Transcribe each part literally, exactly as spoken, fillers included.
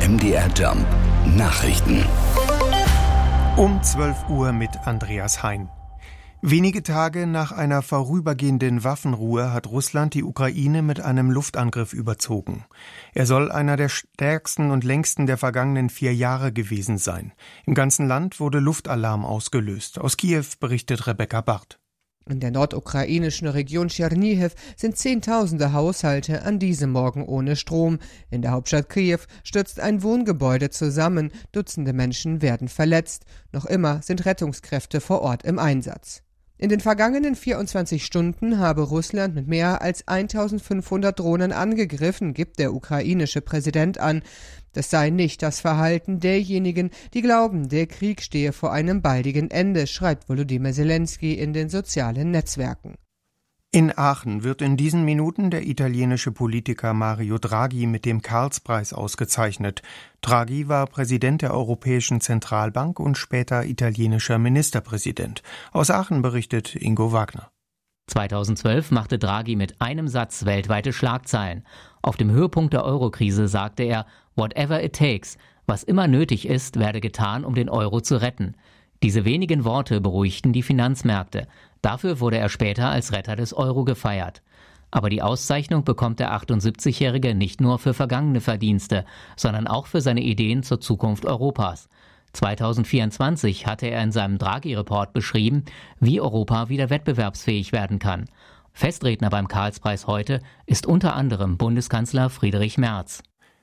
M D R Jump Nachrichten. Um zwölf Uhr mit Andreas Hein. Wenige Tage nach einer vorübergehenden Waffenruhe hat Russland die Ukraine mit einem Luftangriff überzogen. Er soll einer der stärksten und längsten der vergangenen vier Jahre gewesen sein. Im ganzen Land wurde Luftalarm ausgelöst. Aus Kiew berichtet Rebecca Barth. In der nordukrainischen Region Tschernihiw sind Zehntausende Haushalte an diesem Morgen ohne Strom. In der Hauptstadt Kiew stürzt ein Wohngebäude zusammen. Dutzende Menschen werden verletzt. Noch immer sind Rettungskräfte vor Ort im Einsatz. In den vergangenen vierundzwanzig Stunden habe Russland mit mehr als eintausendfünfhundert Drohnen angegriffen, gibt der ukrainische Präsident an. Das sei nicht das Verhalten derjenigen, die glauben, der Krieg stehe vor einem baldigen Ende, schreibt Volodymyr Zelensky in den sozialen Netzwerken. In Aachen wird in diesen Minuten der italienische Politiker Mario Draghi mit dem Karlspreis ausgezeichnet. Draghi war Präsident der Europäischen Zentralbank und später italienischer Ministerpräsident. Aus Aachen berichtet Ingo Wagner. zweitausendzwölf machte Draghi mit einem Satz weltweite Schlagzeilen. Auf dem Höhepunkt der Eurokrise sagte er, "Whatever it takes", was immer nötig ist, werde getan, um den Euro zu retten. Diese wenigen Worte beruhigten die Finanzmärkte. Dafür wurde er später als Retter des Euro gefeiert. Aber die Auszeichnung bekommt der achtundsiebzigjährige nicht nur für vergangene Verdienste, sondern auch für seine Ideen zur Zukunft Europas. zweitausendvierundzwanzig hatte er in seinem Draghi-Report beschrieben, wie Europa wieder wettbewerbsfähig werden kann. Festredner beim Karlspreis heute ist unter anderem Bundeskanzler Friedrich Merz.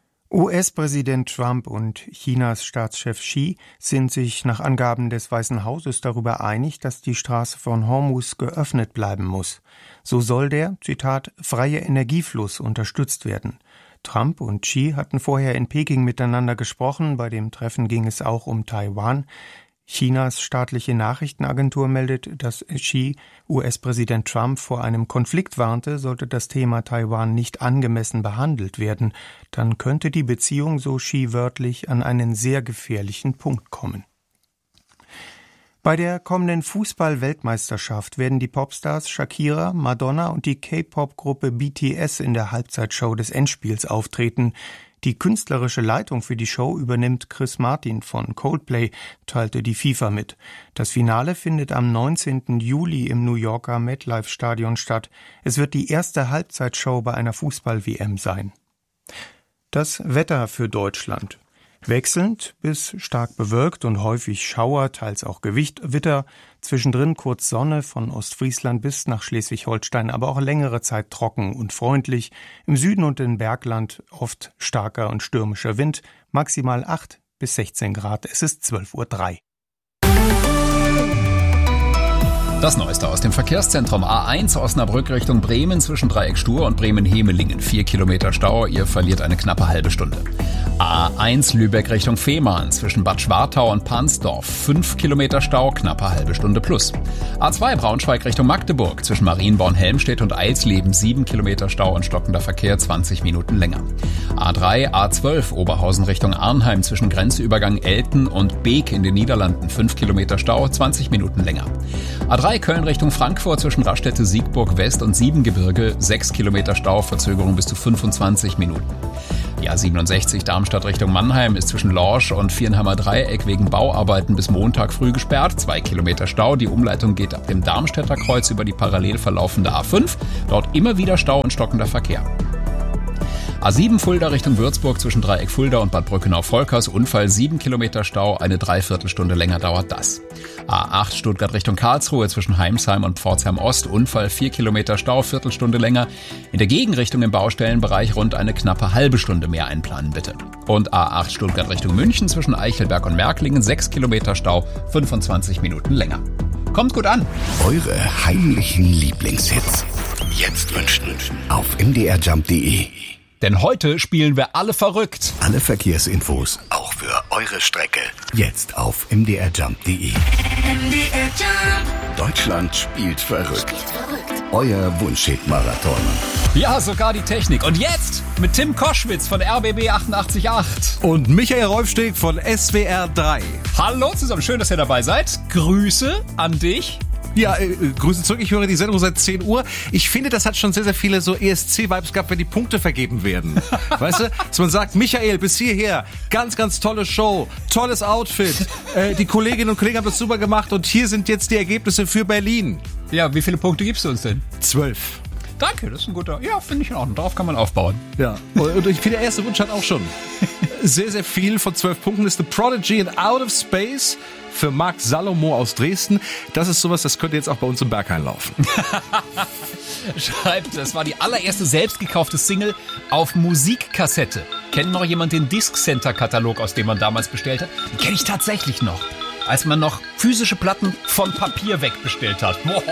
U S-Präsident Trump und Chinas Staatschef Xi sind sich nach Angaben des Weißen Hauses darüber einig, dass die Straße von Hormuz geöffnet bleiben muss. So soll der, Zitat, freie Energiefluss unterstützt werden. Trump und Xi hatten vorher in Peking miteinander gesprochen. Bei dem Treffen ging es auch um Taiwan. Chinas staatliche Nachrichtenagentur meldet, dass Xi U S-Präsident Trump vor einem Konflikt warnte, sollte das Thema Taiwan nicht angemessen behandelt werden. Dann könnte die Beziehung, so Xi wörtlich, an einen sehr gefährlichen Punkt kommen. Bei der kommenden Fußball-Weltmeisterschaft werden die Popstars Shakira, Madonna und die K-Pop-Gruppe B T S in der Halbzeitshow des Endspiels auftreten. Die künstlerische Leitung für die Show übernimmt Chris Martin von Coldplay, teilte die FIFA mit. Das Finale findet am neunzehnten Juli im New Yorker MetLife-Stadion statt. Es wird die erste Halbzeitshow bei einer Fußball-W M sein. Das Wetter für Deutschland. Wechselnd bis stark bewölkt und häufig Schauer, teils auch Gewitter, zwischendrin kurz Sonne von Ostfriesland bis nach Schleswig-Holstein, aber auch längere Zeit trocken und freundlich. Im Süden und im Bergland oft starker und stürmischer Wind, maximal acht bis sechzehn Grad. Es ist zwölf Uhr drei. Das Neueste aus dem Verkehrszentrum A eins Osnabrück Richtung Bremen zwischen Dreieck Stur und Bremen-Hemelingen. Vier Kilometer Stau, ihr verliert eine knappe halbe Stunde. A eins Lübeck Richtung Fehmarn zwischen Bad Schwartau und Pansdorf. Fünf Kilometer Stau, knappe halbe Stunde plus. A zwei Braunschweig Richtung Magdeburg zwischen Marienborn-Helmstedt und Eisleben. Sieben Kilometer Stau und stockender Verkehr, zwanzig Minuten länger. A drei A zwölf Oberhausen Richtung Arnheim zwischen Grenzübergang Elten und Beek in den Niederlanden. Fünf Kilometer Stau, zwanzig Minuten länger. A drei Köln Richtung Frankfurt zwischen Raststätte Siegburg West und Siebengebirge, sechs Kilometer Stau, Verzögerung bis zu fünfundzwanzig Minuten. Die A siebenundsechzig Darmstadt Richtung Mannheim ist zwischen Lorsch und Viernheimer Dreieck wegen Bauarbeiten bis Montag früh gesperrt, zwei Kilometer Stau. Die Umleitung geht ab dem Darmstädter Kreuz über die parallel verlaufende A fünf, dort immer wieder Stau und stockender Verkehr. A sieben Fulda Richtung Würzburg zwischen Dreieck Fulda und Bad Brückenau-Volkers. Unfall, sieben Kilometer Stau, eine Dreiviertelstunde länger dauert das. A acht Stuttgart Richtung Karlsruhe zwischen Heimsheim und Pforzheim Ost. Unfall, vier Kilometer Stau, Viertelstunde länger. In der Gegenrichtung im Baustellenbereich rund eine knappe halbe Stunde mehr einplanen bitte. Und A acht Stuttgart Richtung München zwischen Eichelberg und Märklingen. sechs Kilometer Stau, fünfundzwanzig Minuten länger. Kommt gut an! Eure heimlichen Lieblingshits. Jetzt wünschen auf m d r jump punkt d e. Denn heute spielen wir alle verrückt. Alle Verkehrsinfos, auch für eure Strecke. Jetzt auf m d r jump punkt d e. M D R Jump. Deutschland spielt verrückt. Spielt verrückt. Euer Wunschhit-Marathon. Ja, sogar die Technik. Und jetzt mit Tim Koschwitz von R B B achtundachtzig Komma acht. Und Michael Rolfsteg von S W R drei. Hallo zusammen, schön, dass ihr dabei seid. Grüße an dich. Ja, äh, Grüße zurück. Ich höre die Sendung seit zehn Uhr. Ich finde, das hat schon sehr, sehr viele so E S C-Vibes gehabt, wenn die Punkte vergeben werden. Weißt du? Dass man sagt, Michael, bis hierher, ganz, ganz tolle Show, tolles Outfit. Äh, die Kolleginnen und Kollegen haben das super gemacht und hier sind jetzt die Ergebnisse für Berlin. Ja, wie viele Punkte gibst du uns denn? Zwölf. Danke, das ist ein guter. Ja, finde ich in Ordnung. Darauf kann man aufbauen. Ja. Und ich finde, der erste Wunsch hat auch schon sehr, sehr viel von zwölf Punkten. Ist The Prodigy in Out of Space für Marc Salomo aus Dresden. Das ist sowas, das könnte jetzt auch bei uns im Berghain laufen. Schreibt, das war die allererste selbst gekaufte Single auf Musikkassette. Kennt noch jemand den Disc Center Katalog, aus dem man damals bestellt hat? Den kenne ich tatsächlich noch. Als man noch physische Platten von Papier wegbestellt hat. Boah.